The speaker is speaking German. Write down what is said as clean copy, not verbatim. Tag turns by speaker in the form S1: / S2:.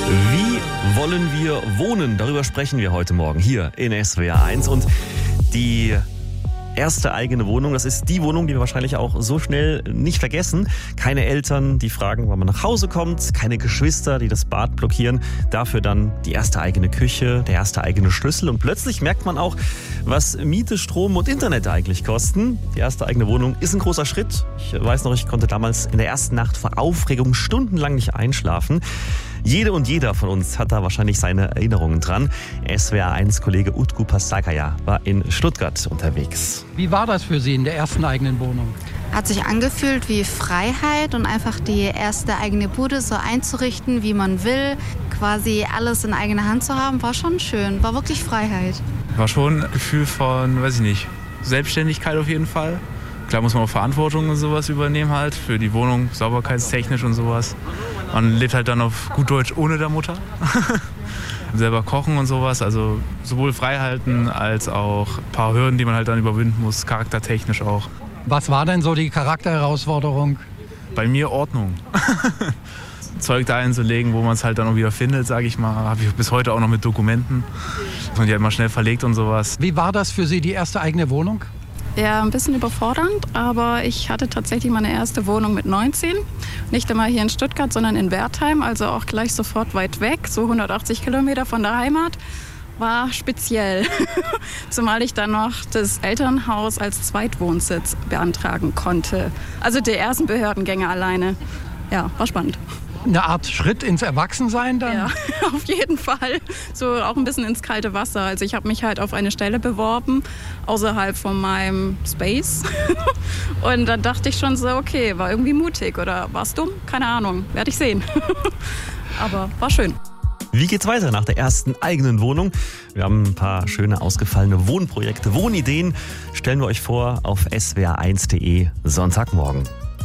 S1: Wie wollen wir wohnen? Darüber sprechen wir heute Morgen hier in SWR 1. Und die erste eigene Wohnung, das ist die Wohnung, die wir wahrscheinlich auch so schnell nicht vergessen. Keine Eltern, die fragen, wann man nach Hause kommt. Keine Geschwister, die das Bad blockieren. Dafür dann die erste eigene Küche, der erste eigene Schlüssel. Und plötzlich merkt man auch, was Miete, Strom und Internet eigentlich kosten. Die erste eigene Wohnung ist ein großer Schritt. Ich weiß noch, ich konnte damals in der ersten Nacht vor Aufregung stundenlang nicht einschlafen. Jede und jeder von uns hat da wahrscheinlich seine Erinnerungen dran. SWR1-Kollege Utku Pasakaya war in Stuttgart unterwegs.
S2: Wie war das für Sie in der ersten eigenen Wohnung?
S3: Hat sich angefühlt wie Freiheit und einfach die erste eigene Bude so einzurichten, wie man will. Quasi alles in eigener Hand zu haben, war schon schön. War wirklich Freiheit.
S4: War schon ein Gefühl von, Selbstständigkeit auf jeden Fall. Klar muss man auch Verantwortung und sowas übernemen halt für die Wohnung, sauberkeitstechnisch und sowas. Man lebt halt dann auf gut Deutsch ohne der Mutter. Selber kochen und sowas, also sowohl Freihalten als auch ein paar Hürden, die man halt dann überwinden muss, charaktertechnisch auch.
S2: Was war denn so die Charakterherausforderung?
S4: Bei mir Ordnung. Zeug da hinzulegen, wo man es halt dann auch wieder findet, sage ich mal. Habe ich bis heute auch noch mit Dokumenten. Dass man die halt mal schnell verlegt und sowas.
S2: Wie war das für Sie, die erste eigene Wohnung?
S5: Ja, ein bisschen überfordernd, aber ich hatte tatsächlich meine erste Wohnung mit 19. Nicht einmal hier in Stuttgart, sondern in Wertheim, also auch gleich sofort weit weg, so 180 Kilometer von der Heimat. War speziell, zumal ich dann noch das Elternhaus als Zweitwohnsitz beantragen konnte. Also die ersten Behördengänge alleine. Ja, war spannend.
S2: Eine Art Schritt ins Erwachsensein dann?
S5: Ja, auf jeden Fall. So auch ein bisschen ins kalte Wasser. Also ich habe mich halt auf eine Stelle beworben, außerhalb von meinem Space. Und dann dachte ich schon so, okay, war irgendwie mutig oder war es dumm? Keine Ahnung, werde ich sehen. Aber war schön.
S1: Wie geht's weiter nach der ersten eigenen Wohnung? Wir haben ein paar schöne ausgefallene Wohnprojekte, Wohnideen. Stellen wir euch vor auf swr1.de Sonntagmorgen.